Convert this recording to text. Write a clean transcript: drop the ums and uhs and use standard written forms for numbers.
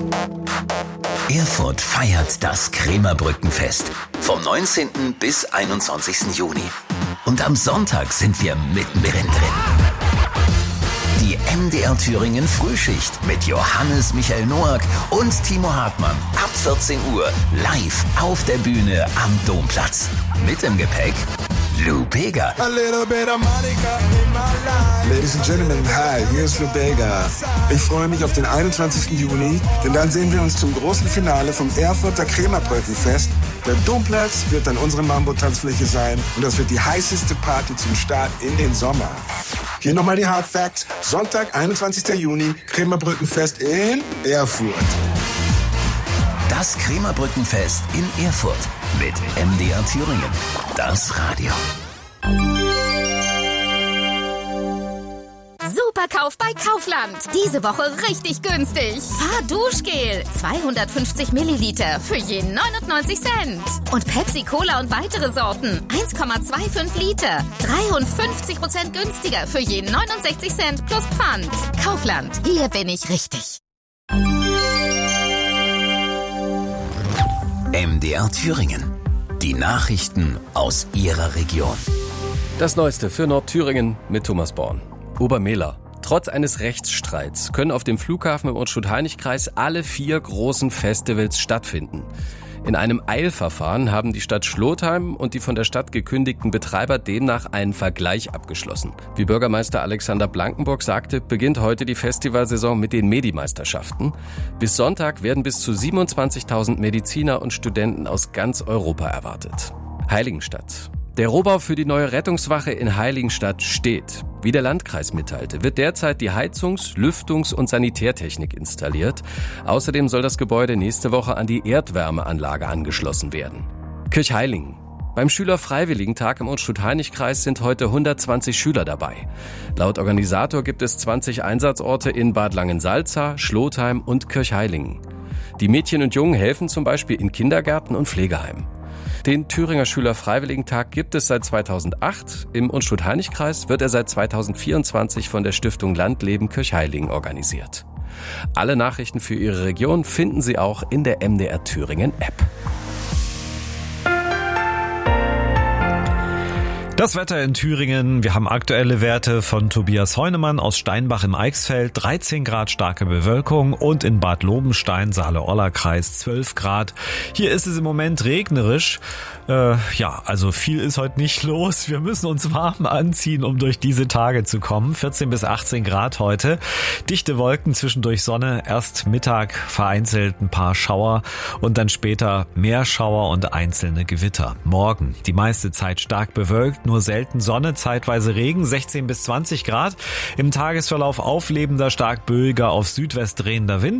Erfurt feiert das Krämerbrückenfest vom 19. bis 21. Juni. Und am Sonntag sind wir mittendrin drin. Die MDR Thüringen Frühschicht mit Johannes Michael Noack und Timo Hartmann ab 14 Uhr live auf der Bühne am Domplatz. Mit im Gepäck Lou Bega. Ladies and Gentlemen, hi, hier ist Lou Bega. Ich freue mich auf den 21. Juni, denn dann sehen wir uns zum großen Finale vom Erfurter Krämerbrückenfest. Der Domplatz wird dann unsere Mambo-Tanzfläche sein und das wird die heißeste Party zum Start in den Sommer. Hier nochmal die Hard Facts. Sonntag, 21. Juni, Krämerbrückenfest in Erfurt. Das Krämerbrückenfest in Erfurt mit MDR Thüringen. Das Radio. Superkauf bei Kaufland. Diese Woche richtig günstig. Fahrduschgel 250 Milliliter für je 99 Cent. Und Pepsi Cola und weitere Sorten 1,25 Liter. 53% günstiger für je 69 Cent plus Pfand. Kaufland, hier bin ich richtig. MDR Thüringen. Die Nachrichten aus Ihrer Region. Das Neueste für Nordthüringen mit Thomas Born. Obermehler. Trotz eines Rechtsstreits können auf dem Flughafen im Unstrut-Hainich-Kreis alle 4 großen Festivals stattfinden. In einem Eilverfahren haben die Stadt Schlotheim und die von der Stadt gekündigten Betreiber demnach einen Vergleich abgeschlossen. Wie Bürgermeister Alexander Blankenburg sagte, beginnt heute die Festivalsaison mit den Medi-Meisterschaften. Bis Sonntag werden bis zu 27.000 Mediziner und Studenten aus ganz Europa erwartet. Heiligenstadt. Der Rohbau für die neue Rettungswache in Heiligenstadt steht. Wie der Landkreis mitteilte, wird derzeit die Heizungs-, Lüftungs- und Sanitärtechnik installiert. Außerdem soll das Gebäude nächste Woche an die Erdwärmeanlage angeschlossen werden. Kirchheilingen. Beim Schülerfreiwilligentag im Unstrut-Hainich-Kreis sind heute 120 Schüler dabei. Laut Organisator gibt es 20 Einsatzorte in Bad Langensalza, Schlotheim und Kirchheilingen. Die Mädchen und Jungen helfen zum Beispiel in Kindergärten und Pflegeheimen. Den Thüringer Schülerfreiwilligentag gibt es seit 2008. Im Unstrut-Hainich-Kreis wird er seit 2024 von der Stiftung Landleben Kirchheilingen organisiert. Alle Nachrichten für Ihre Region finden Sie auch in der MDR Thüringen App. Das Wetter in Thüringen. Wir haben aktuelle Werte von Tobias Heunemann aus Steinbach im Eichsfeld. 13 Grad starke Bewölkung und in Bad Lobenstein, Saale-Orla-Kreis 12 Grad. Hier ist es im Moment regnerisch. Also viel ist heute nicht los. Wir müssen uns warm anziehen, um durch diese Tage zu kommen. 14 bis 18 Grad heute. Dichte Wolken, zwischendurch Sonne. Erst Mittag vereinzelt ein paar Schauer und dann später mehr Schauer und einzelne Gewitter. Morgen die meiste Zeit stark bewölkt, nur selten Sonne, zeitweise Regen, 16 bis 20 Grad. Im Tagesverlauf auflebender, stark böiger, auf Südwest drehender Wind.